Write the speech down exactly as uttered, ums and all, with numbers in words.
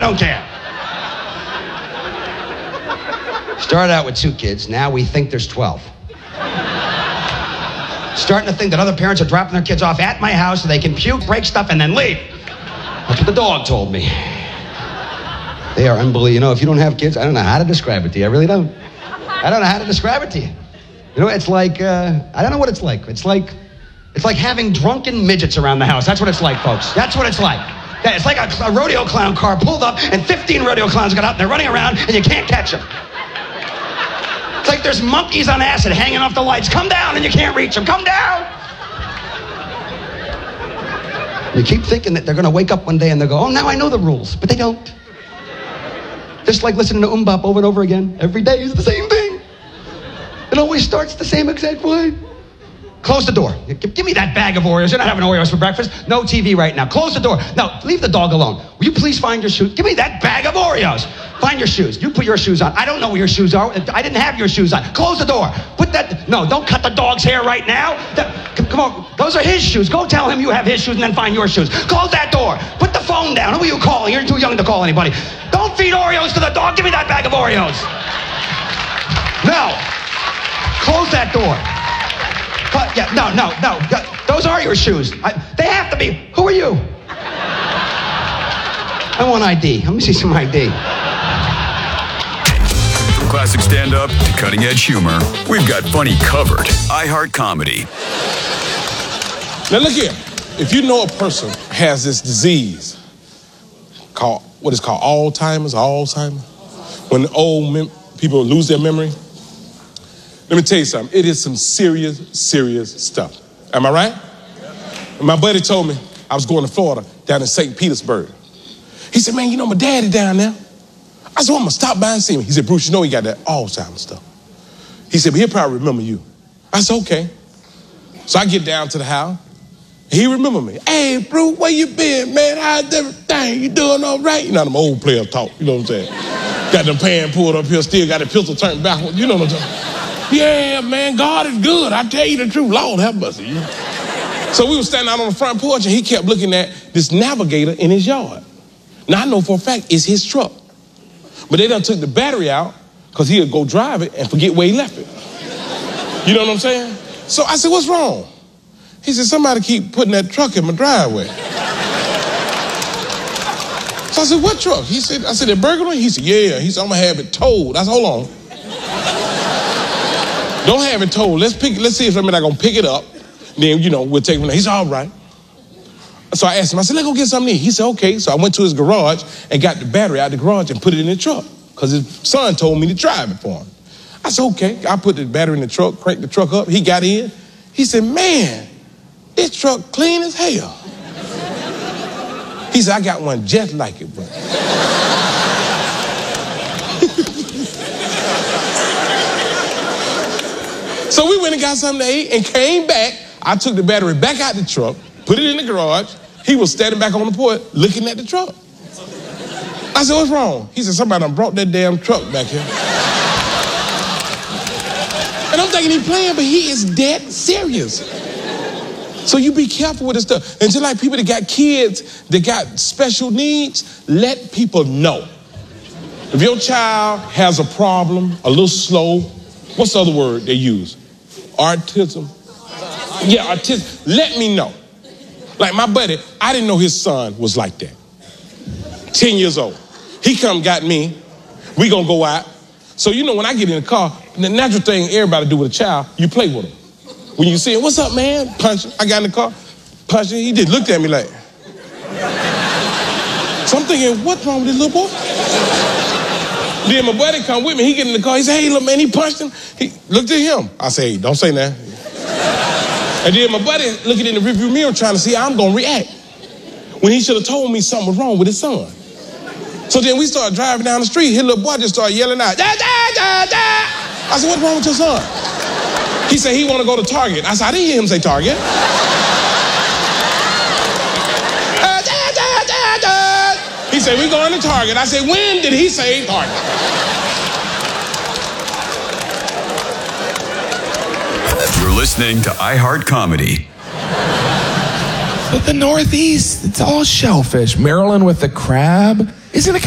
don't care. Started out with two kids. Now we think there's twelve. Starting to think that other parents are dropping their kids off at my house so they can puke, break stuff, and then leave. That's what the dog told me. They are unbelievable. You know, if you don't have kids, I don't know how to describe it to you. I really don't. I don't know how to describe it to you. You know, it's like, uh, I don't know what it's like. It's like, it's like having drunken midgets around the house. That's what it's like, folks. That's what it's like. Yeah, it's like a, a rodeo clown car pulled up and fifteen rodeo clowns got out and they're running around and you can't catch them. It's like there's monkeys on acid hanging off the lights. Come down and you can't reach them. Come down. You keep thinking that they're going to wake up one day and they'll go, oh, now I know the rules. But they don't. Just like listening to Umbop over and over again. Every day is the same thing. It always starts the same exact way. Close the door. Give, give me that bag of Oreos. You're not having Oreos for breakfast. No T V right now. Close the door. No, leave the dog alone. Will you please find your shoes? Give me that bag of Oreos. Find your shoes. You put your shoes on. I don't know where your shoes are. I didn't have your shoes on. Close the door. Put that. No, don't cut the dog's hair right now. That, come, come on. Those are his shoes. Go tell him you have his shoes and then find your shoes. Close that door. Put the phone down. Who are you calling? You're too young to call anybody. Don't feed Oreos to the dog. Give me that bag of Oreos. No. Close that door. But, yeah, no, no, no. Those are your shoes. I, they have to be. Who are you? I want I D. Let me see some I D. From classic stand-up to cutting-edge humor, we've got funny covered. iHeart Comedy. Now look here. If you know a person has this disease called, what is called Alzheimer's, Alzheimer's, when old mem- people lose their memory, let me tell you something. It is some serious, serious stuff. Am I right? Yeah. My buddy told me I was going to Florida, down in Saint Petersburg. He said, man, you know my daddy down there. I said, well, I'm going to stop by and see him. He said, Bruce, you know he got that Alzheimer's stuff. He said, but he'll probably remember you. I said, okay. So I get down to the house. He remember me. Hey, Bruce, where you been, man? How's everything? You doing all right? You know, them old players talk. You know what I'm saying? Got the pan pulled up here, still got the pistol turned backwards. You know what I'm talking about? Yeah, man, God is good. I tell you the truth. Lord have mercy. So we were standing out on the front porch, and he kept looking at this Navigator in his yard. Now, I know for a fact it's his truck. But they done took the battery out because he'll go drive it and forget where he left it. You know what I'm saying? So I said, what's wrong? He said, somebody keep putting that truck in my driveway. So I said, what truck? He said, I said, that burglar? He said, yeah. He said, I'm going to have it towed. I said, hold on. Don't have it towed. Let's pick. Let's see if somebody's going to pick it up. Then, you know, we'll take it. He said, all right. So I asked him, I said, let's go get something to eat. He said, okay. So I went to his garage and got the battery out of the garage and put it in the truck because his son told me to drive it for him. I said, okay. I put the battery in the truck, cranked the truck up. He got in. He said, man, this truck clean as hell. He said, I got one just like it, bro. So we went and got something to eat and came back. I took the battery back out the truck, put it in the garage. He was standing back on the porch looking at the truck. I said, what's wrong? He said, somebody done brought that damn truck back here. And I'm thinking he's playing, but he is dead serious. So you be careful with this stuff. And just like people that got kids that got special needs, let people know. If your child has a problem, a little slow, what's the other word they use? Autism? Yeah, autism. Let me know. Like my buddy, I didn't know his son was like that. ten years old. He come got me. We gonna go out. So you know when I get in the car, the natural thing everybody do with a child, you play with him. When you see him, what's up, man? Punch him. I got in the car, punch him. He just looked at me like. So I'm thinking, what's wrong with this little boy? Then my buddy come with me. He get in the car. He said, hey, look, man, he punched him. He looked at him. I say, hey, don't say that. And then my buddy looking in the rearview mirror trying to see how I'm going to react when he should have told me something was wrong with his son. So then we started driving down the street. His little boy just started yelling out, da, da, da, da. I said, what's wrong with your son? He said he want to go to Target. I said, I didn't hear him say Target. uh, da, da, da, da. He said, we going to Target. I said, when did he say Target? You're listening to iHeart Comedy. But the Northeast, it's all shellfish. Maryland with the crab. Isn't it